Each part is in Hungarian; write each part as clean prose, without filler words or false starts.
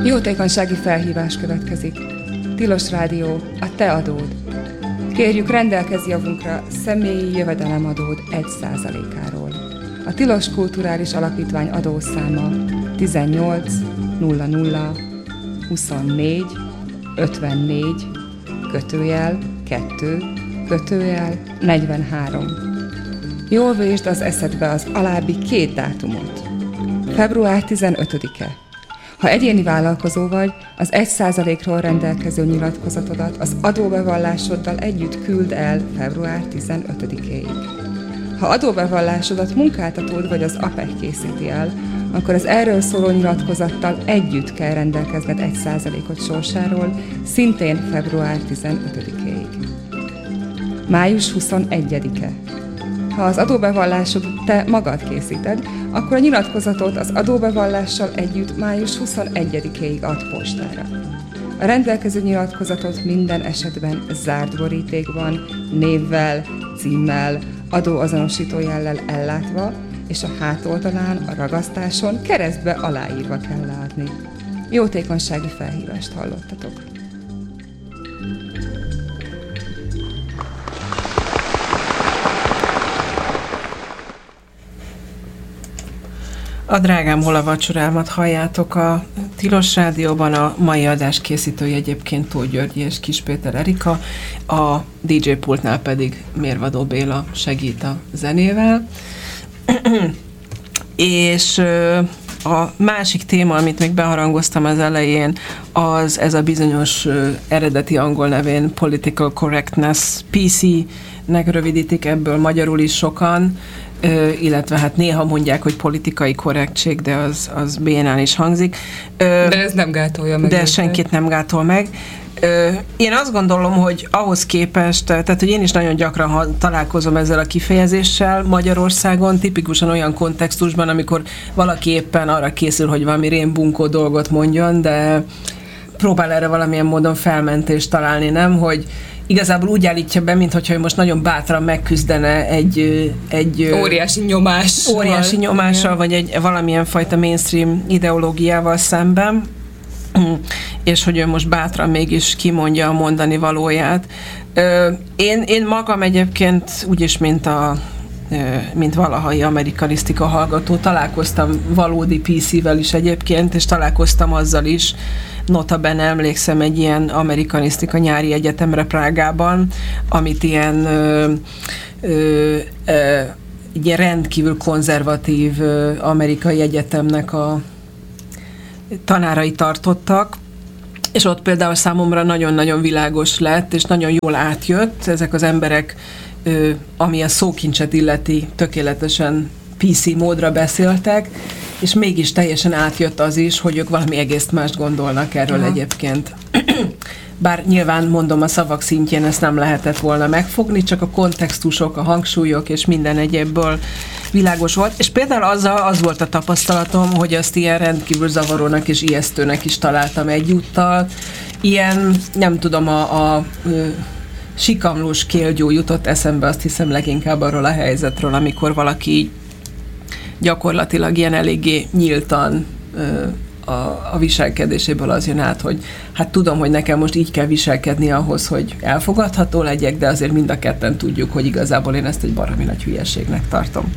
Jótékonysági felhívás következik. Tilos Rádió, a te adód. Kérjük, rendelkezz javunkra személyi jövedelemadód 1%-áról. A Tilos Kulturális Alapítvány adószáma 18 00 24 54 2 43. Jól vésd az eszedbe az alábbi 2 dátumot. Február 15-e. Ha egyéni vállalkozó vagy, az 1%-ról rendelkező nyilatkozatodat az adóbevallásoddal együtt küld el február 15-éig. Ha adóbevallásodat munkáltatód vagy az APEC készíti el, akkor az erről szóló nyilatkozattal együtt kell rendelkezned 1%-ot sorsáról, szintén február 15-éig. Május 21-e. Ha az adóbevallásod te magad készíted, akkor a nyilatkozatot az adóbevallással együtt május 21-éig ad postára. A rendelkező nyilatkozatot minden esetben zárt borítékban, névvel, címmel, adóazonosító jellel ellátva, és a hátoldalán, a ragasztáson keresztbe aláírva kell látni. Jótékonysági felhívást hallottatok. A Drágám, hol a vacsorámat halljátok a Tilos Rádióban, a mai adás készítői egyébként Tóth György és Kis Péter Erika, a DJ pultnál pedig Mérvadó Béla segít a zenével. És a másik téma, amit még beharangoztam az elején, az ez a bizonyos eredeti angol nevén Political Correctness, PC-nek rövidítik ebből magyarul is sokan, illetve hát néha mondják, hogy politikai korrektség, de az bénán is hangzik. De ez nem gátolja meg. De senkit nem gátol meg. Én azt gondolom, hogy ahhoz képest, tehát hogy én is nagyon gyakran találkozom ezzel a kifejezéssel Magyarországon, tipikusan olyan kontextusban, amikor valaki éppen arra készül, hogy valami rémbunkó dolgot mondjon, de próbál erre valamilyen módon felmentést találni, nem? Hogy igazából úgy állítja be, mintha most nagyon bátran megküzdene egy óriási nyomással, vagy egy valamilyen fajta mainstream ideológiával szemben, és hogy ő most bátran mégis kimondja a mondani valóját. Én magam egyébként úgyis, mint valahai amerikanisztika hallgató, találkoztam valódi PC-vel is egyébként, és találkoztam azzal is, notabene emlékszem egy ilyen amerikanisztika nyári egyetemre Prágában, amit ilyen rendkívül konzervatív amerikai egyetemnek a tanárai tartottak, és ott például számomra nagyon-nagyon világos lett, és nagyon jól átjött. Ezek az emberek, ami a szókincset illeti, tökéletesen PC módra beszéltek, és mégis teljesen átjött az is, hogy ők valami egész mást gondolnak erről egyébként. Bár nyilván mondom, a szavak szintjén ezt nem lehetett volna megfogni, csak a kontextusok, a hangsúlyok és minden egyébből világos volt. És például az volt a tapasztalatom, hogy azt ilyen rendkívül zavarónak és ijesztőnek is találtam egyúttal. Ilyen, nem tudom, a sikamlós kélgyó jutott eszembe, azt hiszem leginkább arról a helyzetről, amikor valaki gyakorlatilag ilyen eléggé nyíltan a viselkedéséből az jön át, hogy hát tudom, hogy nekem most így kell viselkedni ahhoz, hogy elfogadható legyek, de azért mind a ketten tudjuk, hogy igazából én ezt egy baromi nagy hülyeségnek tartom.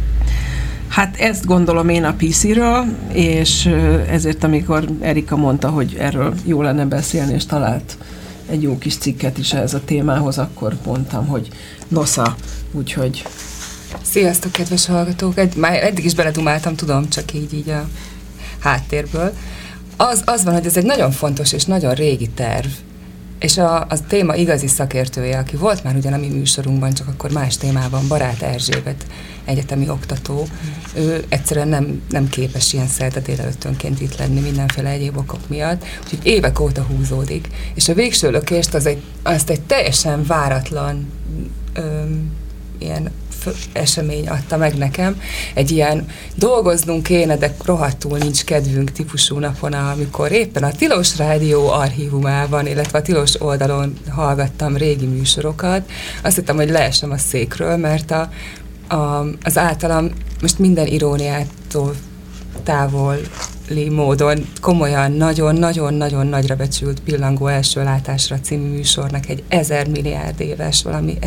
Hát ezt gondolom én a PC-ről, és ezért amikor Erika mondta, hogy erről jó lenne beszélni, és talált egy jó kis cikket is ehhez a témához, akkor mondtam, hogy nosza, úgyhogy... Sziasztok, kedves hallgatók! Már eddig is beledumáltam, tudom, csak így a háttérből. Az van, hogy ez egy nagyon fontos és nagyon régi terv, és a téma igazi szakértője, aki volt már ugyan a mi műsorunkban, csak akkor más témában, Barát Erzsébet, egyetemi oktató, ő egyszerűen nem képes ilyen szerte délelőttönként itt lenni mindenféle egyéb okok miatt, úgyhogy évek óta húzódik, és a végső lökést azt egy teljesen váratlan ilyen esemény adta meg nekem, egy ilyen dolgoznunk kéne, de rohadtul nincs kedvünk típusú napon, amikor éppen a Tilos Rádió archívumában, illetve a Tilos oldalon hallgattam régi műsorokat. Azt hittem, hogy leesem a székről, mert az általam most minden iróniától távol módon komolyan nagyon-nagyon-nagyon nagyra becsült Pillangó első látásra című műsornak egy 1000 milliárd éves, valami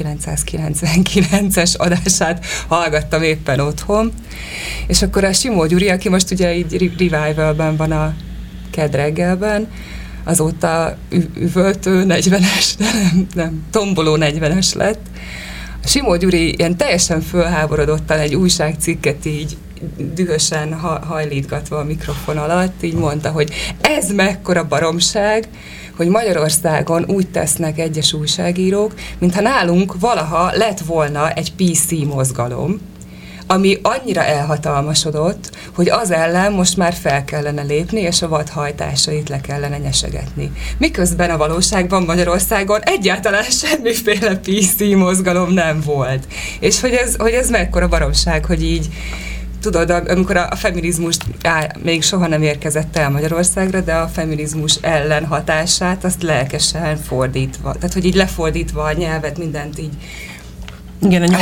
1999-es adását hallgattam éppen otthon, és akkor a Simó Gyuri, aki most ugye így revivalben van a Kedd reggelben, azóta üvöltő 40-es, de nem tomboló 40-es lett. A Simó Gyuri ilyen teljesen fölháborodottan egy újságcikket így dühösen hajlítgatva a mikrofon alatt, így mondta, hogy ez mekkora baromság, hogy Magyarországon úgy tesznek egyes újságírók, mintha nálunk valaha lett volna egy PC mozgalom, ami annyira elhatalmasodott, hogy az ellen most már fel kellene lépni, és a vadhajtásait le kellene nyesegetni. Miközben a valóságban Magyarországon egyáltalán semmiféle PC mozgalom nem volt. És hogy ez mekkora baromság, hogy így tudod, amikor a feminizmus még soha nem érkezett el Magyarországra, de a feminizmus ellen hatását azt lelkesen fordítva. Tehát, hogy így lefordítva a nyelvet, mindent így. Igen, a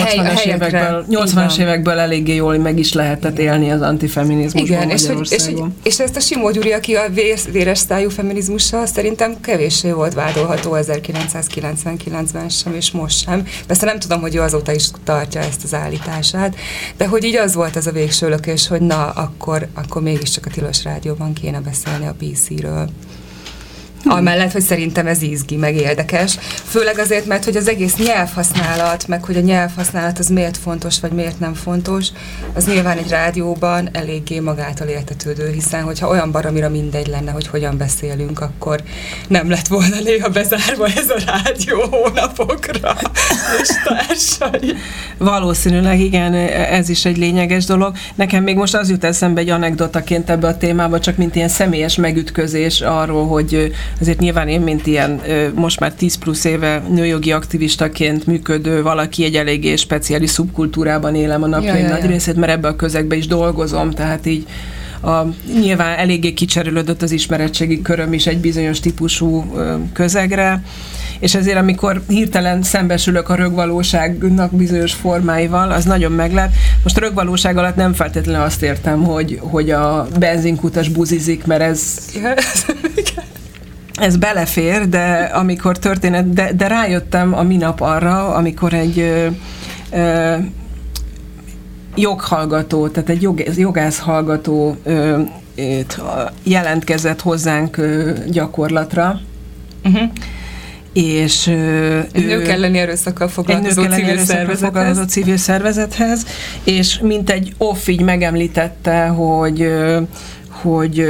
80-as évekből eléggé jól meg is lehetett élni az antifeminizmusban Magyarországon. És ezt a Simó Gyuri, aki a véres szájú feminizmussal szerintem kevéssé volt vádolható 1999-ben sem, és most sem. Persze nem tudom, hogy ő azóta is tartja ezt az állítását, de hogy így az volt ez a végső lökés, hogy na, akkor mégiscsak a Tilos Rádióban kéne beszélni a PC-ről. Amellett, hogy szerintem ez izgi, meg érdekes. Főleg azért, mert hogy az egész nyelvhasználat, meg hogy a nyelvhasználat az miért fontos, vagy miért nem fontos, az nyilván egy rádióban eléggé magától értetődő, hiszen hogyha olyan baromira mindegy lenne, hogy hogyan beszélünk, akkor nem lett volna néha bezárva ez a rádió hónapokra, és társai. Valószínűleg igen, ez is egy lényeges dolog. Nekem még most az jut eszembe egy anekdotaként ebbe a témába, csak mint ilyen személyes megütközés arról, hogy azért nyilván én, mint ilyen most már 10 plusz éve nőjogi aktivistaként működő valaki, egy eléggé speciális szubkultúrában élem a napjaim nagy részét, mert ebbe a közegbe is dolgozom, tehát így nyilván eléggé kicserélődött az ismeretségi köröm is egy bizonyos típusú közegre, és ezért amikor hirtelen szembesülök a rögvalóságnak bizonyos formáival, az nagyon meglep. Most a rögvalóság alatt nem feltétlenül azt értem, hogy a benzinkutas buzizik, mert ez belefér, de amikor történet, de rájöttem a minap arra, amikor egy joghallgató, tehát egy jogász hallgató jelentkezett hozzánk gyakorlatra, és nők elleni erőszakkal foglalkozó civil szervezethez, és mint egy off így megemlítette, hogy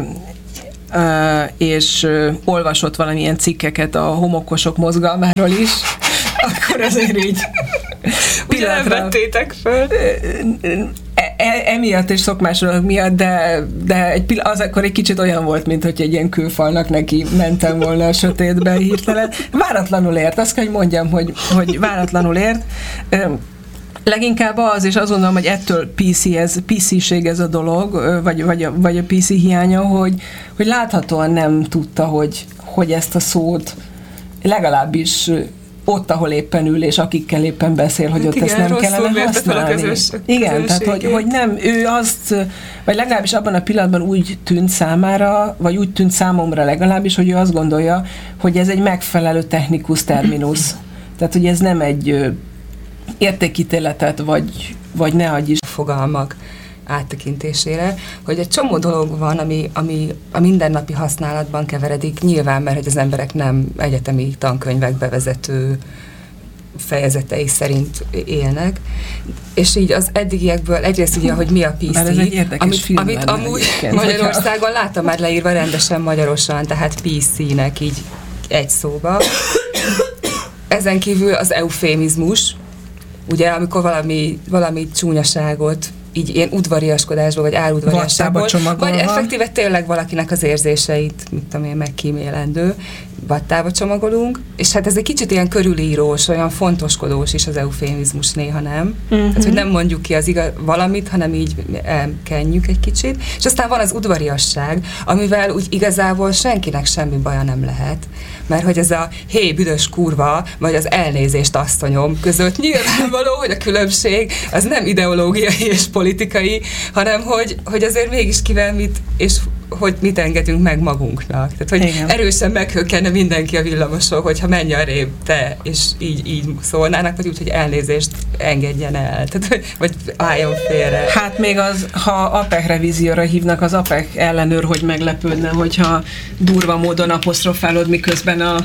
és olvasott valamilyen cikkeket a homokosok mozgalmáról is, akkor azért így pillanatra vettétek föl. Emiatt és szokmásról miatt, de az akkor egy kicsit olyan volt, mint hogy egy ilyen kőfalnak neki mentem volna a sötétbe hirtelen. Váratlanul ért, azt kell, hogy mondjam, hogy váratlanul ért. Leginkább az, és azt gondolom, hogy ettől PC-ség ez a dolog, vagy a PC hiánya, hogy láthatóan nem tudta, hogy ezt a szót legalábbis ott, ahol éppen ül, és akikkel éppen beszél, hogy ott ezt nem kellene használni. Igen, tehát hogy nem, ő azt, vagy legalábbis abban a pillanatban úgy tűnt számára, vagy úgy tűnt számomra legalábbis, hogy ő azt gondolja, hogy ez egy megfelelő technikus terminus. Tehát, hogy ez nem egy értékítéletet, vagy ne adj is fogalmak áttekintésére, hogy egy csomó dolog van, ami a mindennapi használatban keveredik, nyilván, mert hogy az emberek nem egyetemi tankönyvekbe vezető fejezetei szerint élnek, és így az eddigiekből egyrészt ugye, hogy mi a PC, amit amúgy Magyarországon láttam már leírva rendesen magyarosan, tehát PC-nek így egy szóba. Ezen kívül az eufémizmus, ugye, amikor valami csúnyaságot így ilyen udvariaskodásból, vagy áludvariasságból, vagy effektíve tényleg valakinek az érzéseit, mit tudom én, megkímélendő, vattába csomagolunk, és hát ez egy kicsit ilyen körülírós, olyan fontoskodós is az eufémizmus néha, nem? Tehát, hogy nem mondjuk ki az valamit, hanem így elkenjük egy kicsit. És aztán van az udvariasság, amivel úgy igazából senkinek semmi baja nem lehet. Mert hogy ez a hé, büdös kurva, vagy az elnézést asszonyom között nyilvánvaló, hogy a különbség az nem ideológiai és politikai, hanem hogy azért mégis kivel mit, és hogy mit engedünk meg magunknak. Tehát, hogy igen, erősen meghökkenne mindenki a villamoson, hogyha menj arrébb te, és így szólnának, vagy úgy, hogy elnézést engedjen el. Tehát, vagy álljon félre. Hát még az, ha APEC revízióra hívnak, az APEC ellenőr, hogy meglepődne, hogyha durva módon apostrofálod, miközben a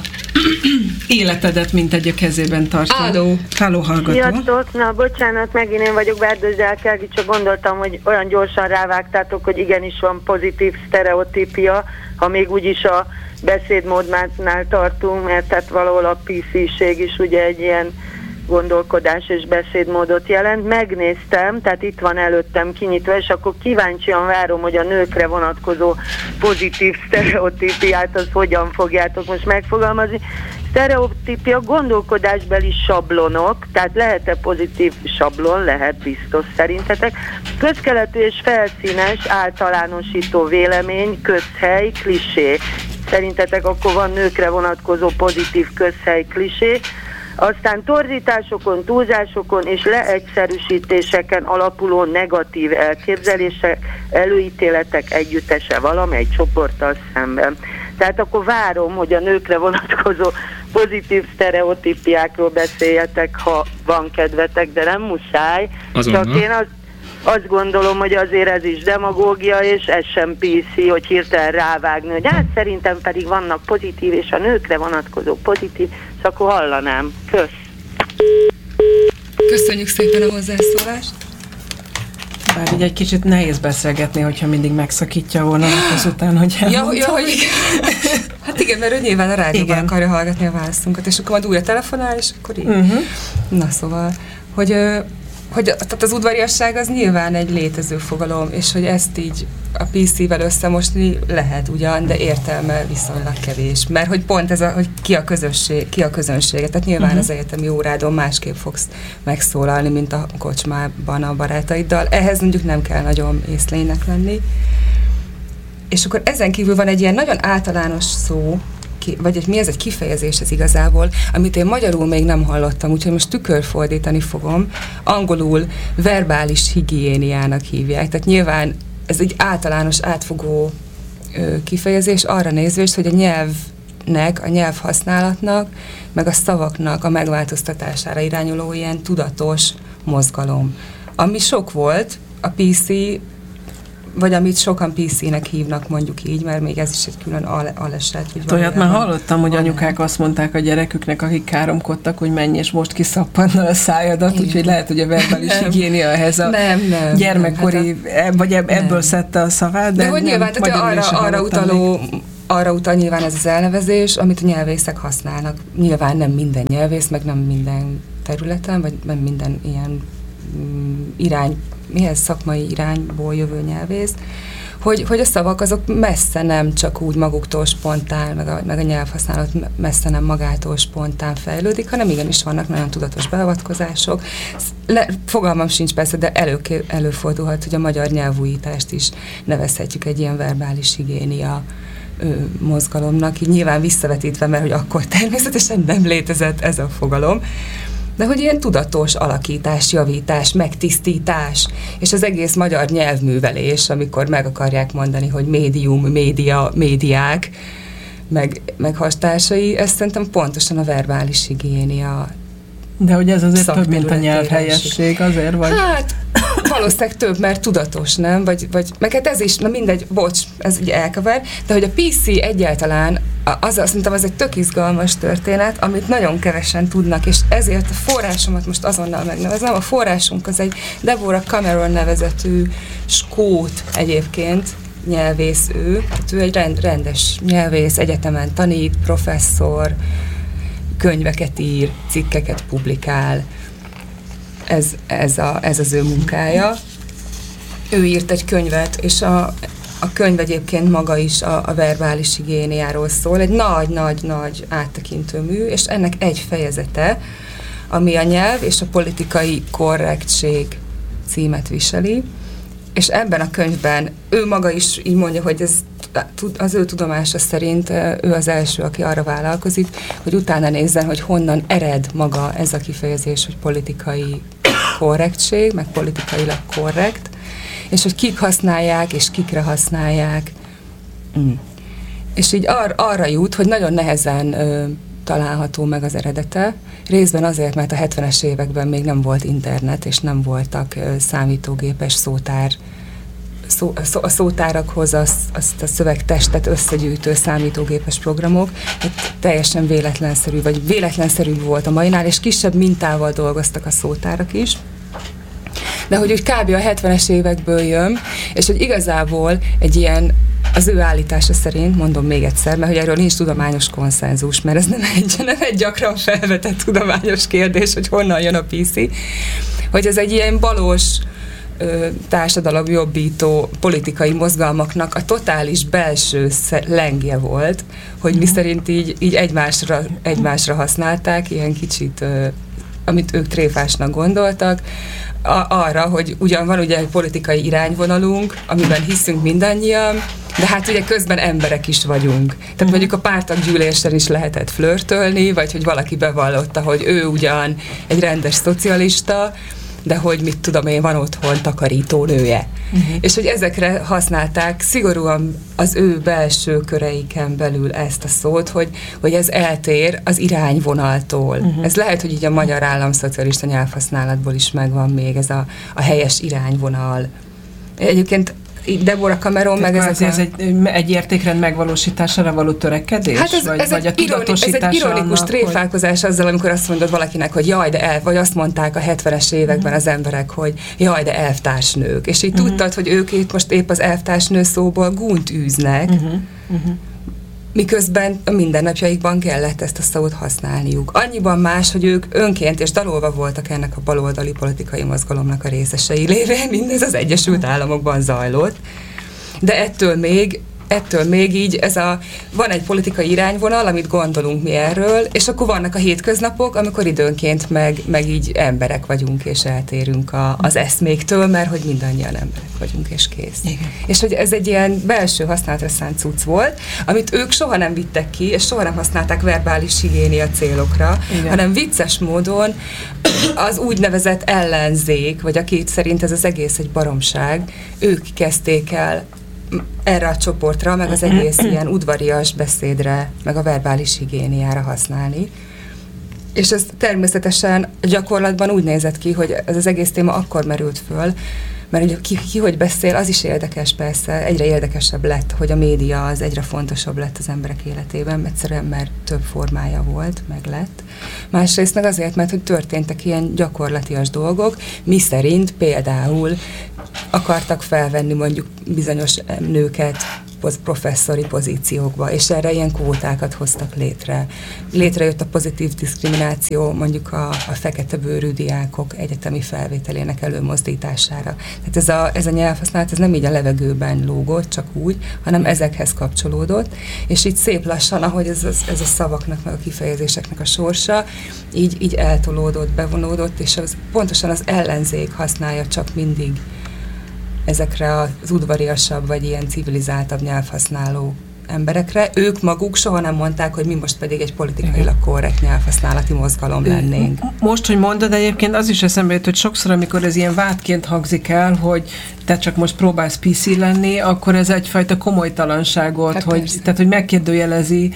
életedet, mint egy a kezében tartja. Halló, hallgató. Sziasztok, na bocsánat, megint én vagyok, Berdőzsel Kelgi, csak gondoltam, hogy olyan gyorsan rávágtátok, hogy igenis van pozitív sztereotípia, ha még úgyis a beszédmódnál tartunk, mert tehát valahol a PC-ség is ugye egy ilyen gondolkodás és beszédmódot jelent. Megnéztem, tehát itt van előttem kinyitva, és akkor kíváncsian várom, hogy a nőkre vonatkozó pozitív sztereotípiát az hogyan fogjátok most megfogalmazni. Sztereotípia gondolkodásbeli sablonok, tehát lehet-e pozitív sablon? Lehet, biztos szerintetek. Közkeletű és felszínes, általánosító vélemény, közhely, klisé. Szerintetek akkor van nőkre vonatkozó pozitív közhely, klisé. Aztán torzításokon, túlzásokon és leegyszerűsítéseken alapuló negatív elképzelések, előítéletek együttese valamely csoporttal szemben. Tehát akkor várom, hogy a nőkre vonatkozó pozitív sztereotípiákról beszéljetek, ha van kedvetek, de nem muszáj. Azonnal. Csak én azt gondolom, hogy azért ez is demagógia, és ez sem PC, hogy hirtelen rávágni, hogy hát szerintem pedig vannak pozitív, és a nőkre vonatkozó pozitív, és akkor hallanám. Kösz! Köszönjük szépen a hozzászólást! Bár így egy kicsit nehéz beszélgetni, hogyha mindig megszakítja volna azután, hogy hogy hát igen, mert ő nyilván a rádióban akarja hallgatni a válaszunkat, és akkor majd újra telefonál, és akkor így. Na szóval, hogy tehát az udvariasság az nyilván egy létező fogalom, és hogy ezt így a PC-vel összemosni lehet ugyan, de értelme viszonylag kevés. Mert hogy pont ez hogy ki a közönsége. Tehát nyilván az egyetemi órádon másképp fogsz megszólalni, mint a kocsmában a barátaiddal. Ehhez mondjuk nem kell nagyon észlénynek lenni. És akkor ezen kívül van egy ilyen nagyon általános szó, vagy mi ez egy kifejezés ez igazából, amit én magyarul még nem hallottam, úgyhogy most tükörfordítani fogom. Angolul verbális higiéniának hívják. Tehát nyilván ez egy általános, átfogó kifejezés arra nézvést, hogy a nyelvnek, a nyelvhasználatnak, meg a szavaknak a megváltoztatására irányuló ilyen tudatos mozgalom. Ami sok volt, a PC, vagy amit sokan PC-nek hívnak, mondjuk így, mert még ez is egy külön aleset. Olyat már hallottam, hogy anyukák azt mondták a gyereküknek, akik káromkodtak, hogy menj és most kiszappannal a szájadat, úgyhogy lehet, hogy a verbális higiénia ehhez a gyermekkori, vagy ebből szedte a szavát, de hogy nyilván, arra utal nyilván ez az elnevezés, amit a nyelvészek használnak. Nyilván nem minden nyelvész, meg nem minden területen, vagy nem minden ilyen szakmai irányból jövő nyelvész, hogy a szavak azok messze nem csak úgy maguktól spontán, meg a nyelvhasználat messze nem magától spontán fejlődik, hanem igenis vannak nagyon tudatos beavatkozások. Fogalmam sincs persze, de előfordulhat, hogy a magyar nyelvújítást is nevezhetjük egy ilyen verbális higiénia mozgalomnak, így nyilván visszavetítve, mert hogy akkor természetesen nem létezett ez a fogalom, de hogy ilyen tudatos alakítás, javítás, megtisztítás, és az egész magyar nyelvművelés, amikor meg akarják mondani, hogy médium, média, médiák, meg hastársai, ez szerintem pontosan a verbális higiénia. De hogy ez azért több, mint a nyelvhelyesség, azért vagy? Hát, valószínűleg több, mert tudatos, nem? Vagy meg hát ez is, na mindegy, bocs, ez ugye elkavar, de hogy a PC egyáltalán, szerintem az egy tök izgalmas történet, amit nagyon kevesen tudnak, és ezért a forrásomat most azonnal megnevezem. A forrásunk az egy Deborah Cameron nevezetű skót egyébként, nyelvész ő, tehát ő egy rendes nyelvész, egyetemen tanít, professzor, könyveket ír, cikkeket publikál. Ez az ő munkája. Ő írt egy könyvet, és a könyv egyébként maga is a verbális higiéniáról szól, egy nagy áttekintő mű, és ennek egy fejezete, ami a nyelv és a politikai korrektség címet viseli, és ebben a könyvben ő maga is így mondja, hogy ez az ő tudomása szerint ő az első, aki arra vállalkozik, hogy utána nézzen, hogy honnan ered maga ez a kifejezés, hogy politikai korrektség, meg politikailag korrekt, és hogy kik használják, és kikre használják. És így arra jut, hogy nagyon nehezen található meg az eredete, részben azért, mert a 70-es években még nem volt internet, és nem voltak számítógépes szótár, a szótárakhoz azt a szövegtestet összegyűjtő számítógépes programok, hát teljesen véletlenszerű, vagy véletlenszerű volt a mainál, és kisebb mintával dolgoztak a szótárak is. De hogy úgy kb. A 70-es évekből jön, és hogy igazából egy ilyen, az ő állítása szerint, mondom még egyszer, mert hogy erről nincs tudományos konszenzus, mert ez nem egy gyakran felvetett tudományos kérdés, hogy honnan jön a PC, hogy ez egy ilyen balós társadalomjobbító politikai mozgalmaknak a totális belső lengje volt, hogy miszerint így egymásra használták, ilyen kicsit, amit ők tréfásnak gondoltak, arra, hogy ugyan van ugye egy politikai irányvonalunk, amiben hiszünk mindannyian, de hát ugye közben emberek is vagyunk. Tehát mondjuk a pártaggyűlésen is lehetett flörtölni, vagy hogy valaki bevallotta, hogy ő ugyan egy rendes szocialista, de hogy mit tudom én, van otthon takarítónője. És hogy ezekre használták szigorúan az ő belső köreiken belül ezt a szót, hogy ez eltér az irányvonaltól. Ez lehet, hogy így a magyar államszocialista nyelvhasználatból is megvan még ez a helyes irányvonal. Egyébként Deborah Cameron meg ez egy értékrend megvalósítására való törekedés? Hát ez egy ironikus tréfálkozás azzal, amikor azt mondod valakinek, hogy jaj, de vagy azt mondták a 70-es években az emberek, hogy jaj, de elvtársnők. És így tudtad, hogy ők itt most épp az elvtársnő szóból gúnyt űznek, miközben a mindennapjaikban kellett ezt a szót használniuk. Annyiban más, hogy ők önként és dalolva voltak ennek a baloldali politikai mozgalomnak a részesei, lévén mindez az Egyesült Államokban zajlott, de ettől még így van egy politikai irányvonal, amit gondolunk mi erről, és akkor vannak a hétköznapok, amikor időnként meg így emberek vagyunk, és eltérünk az eszméktől, mert hogy mindannyian emberek vagyunk, és kész. Igen. És hogy ez egy ilyen belső használatra szánt cucc volt, amit ők soha nem vittek ki, és soha nem használták verbális higiénia célokra, igen, hanem vicces módon az úgynevezett ellenzék, vagy aki szerint ez az egész egy baromság, ők kezdték el erre a csoportra, meg az egész ilyen udvarias beszédre, meg a verbális higiéniára használni. És ez természetesen gyakorlatban úgy nézett ki, hogy ez az egész téma akkor merült föl, mert ugye ki hogy beszél, az is érdekes persze, egyre érdekesebb lett, hogy a média az egyre fontosabb lett az emberek életében, egyszerűen mert több formája volt, meg lett. Másrészt meg azért, mert hogy történtek ilyen gyakorlatias dolgok, mi szerint például akartak felvenni mondjuk bizonyos nőket professzori pozíciókba, és erre ilyen kvótákat hoztak létre. Létrejött a pozitív diszkrimináció mondjuk a fekete bőrű diákok egyetemi felvételének előmozdítására. Tehát ez a nyelvhasználat, ez nem így a levegőben lógott, csak úgy, hanem ezekhez kapcsolódott, és így szép lassan, ahogy ez a szavaknak, meg a kifejezéseknek a sorsa, így eltolódott, bevonódott, és pontosan az ellenzék használja csak mindig ezekre az udvariasabb, vagy ilyen civilizáltabb nyelvhasználó emberekre. Ők maguk soha nem mondták, hogy mi most pedig egy politikailag korrekt nyelvhasználati mozgalom lennénk. Most, hogy mondod, egyébként az is eszembe jött, hogy sokszor, amikor ez ilyen vádként hangzik el, hogy te csak most próbálsz PC lenni, akkor ez egyfajta komolytalanságot, hát tehát, hogy megkérdőjelezi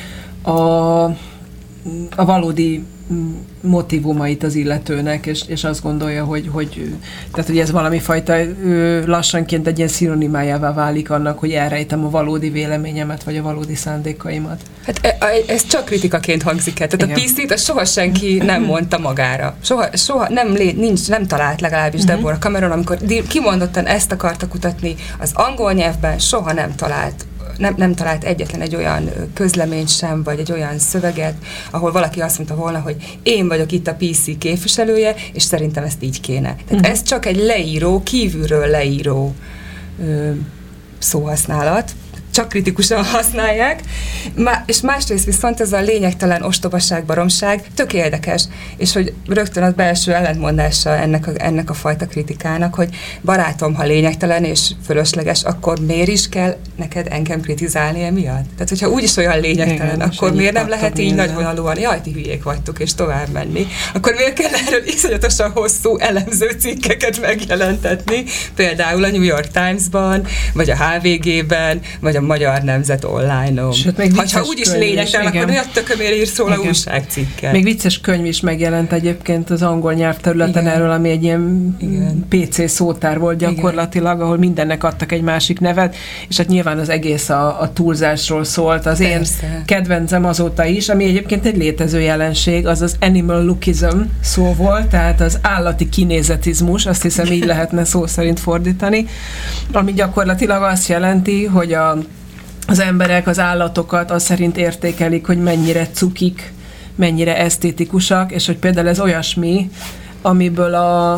a valódi motivumait az illetőnek, és azt gondolja, hogy ez valami fajta lassanként egy ilyen szinonimájává válik annak, hogy elrejtem a valódi véleményemet, vagy a valódi szándékaimat. Hát ez csak kritikaként hangzik el. Tehát igen. A PC-t soha senki nem mondta magára. Soha nem talált legalábbis Deborah Cameron, amikor kimondottan ezt akarta kutatni, az angol nyelvben soha nem talált egyetlen egy olyan közleményt sem, vagy egy olyan szöveget, ahol valaki azt mondta volna, hogy én vagyok itt a PC képviselője, és szerintem ezt így kéne. Tehát ez csak egy leíró, kívülről leíró szóhasználat, csak kritikusan használják, és másrészt viszont ez a lényegtelen ostobaság, baromság tök érdekes, és hogy rögtön az belső ellentmondása ennek a fajta kritikának, hogy barátom, ha lényegtelen és fölösleges, akkor miért is kell neked engem kritizálni emiatt? Tehát, hogyha úgyis olyan lényegtelen, igen, akkor miért nem lehet így nagyvonalúan, jaj, ti hülyék vagytok, és tovább menni? Akkor miért kell erről iszonyatosan hosszú elemző cikkeket megjelentetni, például a New York Times-ban, vagy a HVG-ben, vagy a Magyar Nemzet online-on. Ha úgyis lényegtelen, akkor mi a tökömért írsz róla újságcikket? Még vicces könyv is megjelent egyébként az angol nyelvterületen erről, ami egy ilyen PC szótár volt gyakorlatilag, ahol mindennek adtak egy másik nevet, és hát nyilván az egész a túlzásról szólt. Az én kedvencem azóta is, ami egyébként egy létező jelenség, az az animal lookism szó volt, tehát az állati kinézetizmus, azt hiszem így lehetne szó szerint fordítani, ami gyakorlatilag azt jelenti, hogy az emberek az állatokat az szerint értékelik, hogy mennyire cukik, mennyire esztétikusak, és hogy például ez olyasmi, amiből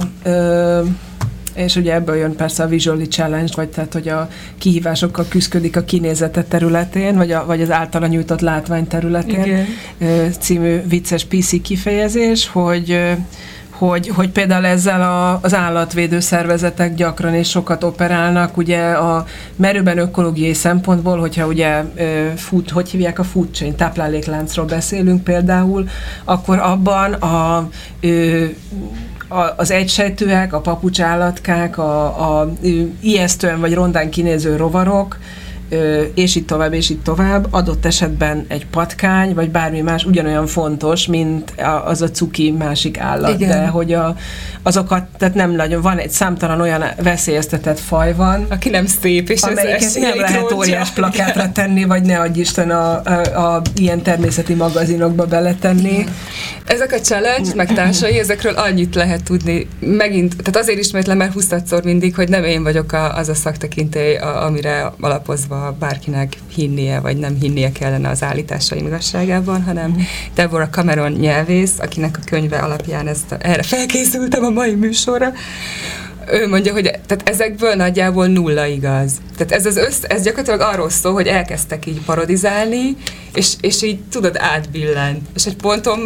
és ugye ebből jön persze a visually challenge, vagy tehát, hogy a kihívásokkal küszködik a kinézete területén, vagy az általa nyújtott látvány területén című vicces PC kifejezés, hogy például ezzel az állatvédő szervezetek gyakran és sokat operálnak, ugye a merőben ökológiai szempontból, hogyha ugye hogy hívják a food chain, táplálékláncról beszélünk például, akkor abban az egysejtűek, a papucsállatkák, a ijesztően vagy rondán kinéző rovarok, és így tovább, adott esetben egy patkány, vagy bármi más ugyanolyan fontos, mint az a cuki másik állat. Igen. De hogy azokat, tehát nem nagyon, van egy számtalan olyan veszélyeztetett faj van, aki nem szép, és amelyiket nem lehet óriás plakátra tenni, vagy ne adj Isten a ilyen természeti magazinokba beletenni. Igen. Ezek a challenge, meg társai, ezekről annyit lehet tudni, megint, tehát azért ismétlem, mert 20-szor mindig, hogy nem én vagyok az a szaktekintély, amire alapozva bárkinek hinnie, vagy nem hinnie kellene az állításaim igazságában, hanem Deborah Cameron nyelvész, akinek a könyve alapján erre felkészültem a mai műsorra. Ő mondja, hogy tehát ezekből nagyjából nulla igaz. Tehát ez gyakorlatilag arról szól, hogy elkezdtek így parodizálni, és így tudod, átbillent. És egy ponton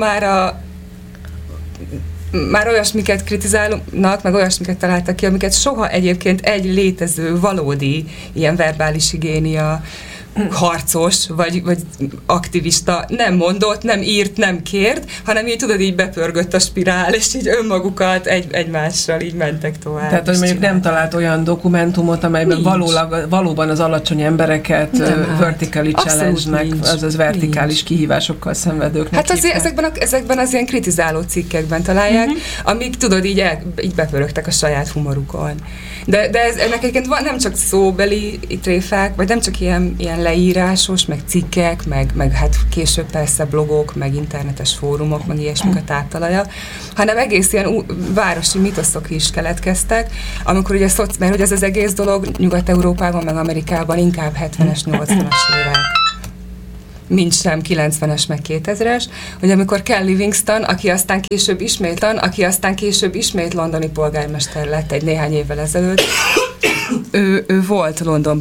már olyasmiket kritizálnak, meg olyasmiket találtak ki, amiket soha egyébként egy létező, valódi ilyen verbális higiénia harcos, vagy aktivista nem mondott, nem írt, nem kért, hanem így tudod, így bepörgött a spirál, és így önmagukat egymással így mentek tovább. Tehát, hogy mondjuk nem talált olyan dokumentumot, amelyben valóban az alacsony embereket vertically challenge-nek, azaz vertikális kihívásokkal szenvedőknek. Hát ezekben az ilyen kritizáló cikkekben találják, amik tudod, így bepörögtek a saját humorukon. De ennek egyébként nem csak szóbeli tréfák, vagy nem csak ilyen leírásos, meg cikkek, meg hát később persze blogok, meg internetes fórumok, meg ilyesmik a táptalaja, hanem egész ilyen városi mitoszok is keletkeztek, amikor ugye mert hogy ez az egész dolog Nyugat-Európában, meg Amerikában inkább 70-es, 80-as évek, mint sem 90-es, meg 2000-es, hogy amikor Ken Livingstone, aki aztán később ismét londoni polgármester lett egy néhány évvel ezelőtt, ő volt Londonban